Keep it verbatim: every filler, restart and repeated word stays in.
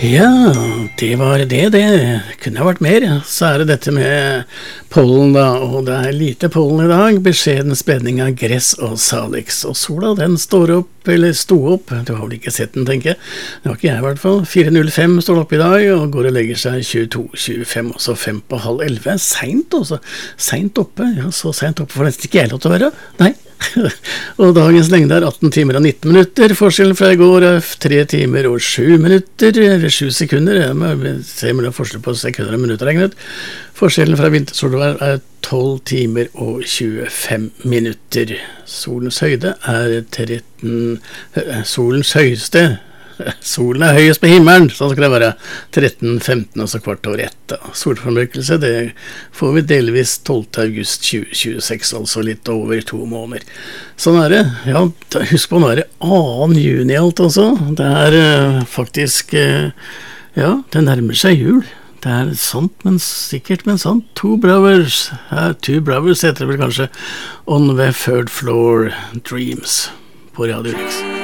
Ja, det var det, det kunne ha vært mer. Så er det dette med pollen da, og det er lite pollen i dag, beskjeden spredning av gress og salix. Og sola, den står opp, eller sto opp, du har vel ikke sett den, tenker jeg. Det har ikke jeg i hvert fall. fire null fem står det opp i dag, og går og legger seg tjueto tjuefem, og så fem på halv elleve. Sent også, sent oppe, ja, så sent oppe får nesten ikke jeg lov til å være. Nei. Og dagens lengde er atten timer og nitten minutter. Forskjellen fra i går er tre timer og sju minutter, eller sju sekunder. Jeg ser mellom forskjell på sekunder og minutter regnet. Forskjellen fra vintersolvær er tolv timer og tjuefem minutter. Solens høyde er tretten, solens høyeste, solen er høyest på himmelen, sånn skal det være, tretten femten, altså kvart over ett. Solformørkelse, det får vi delvis tolvte august tjue tjueseks, altså litt over to måneder. Sånn er det. Ja, husk på, nå er det annen juni alt også. Det er uh, faktisk, uh, ja, det nærmer seg jul. Det er sant, men sikkert, men sant. Two Brothers, ja, Two Brothers heter det vel kanskje, On the Third Floor Dreams på Radio Rex.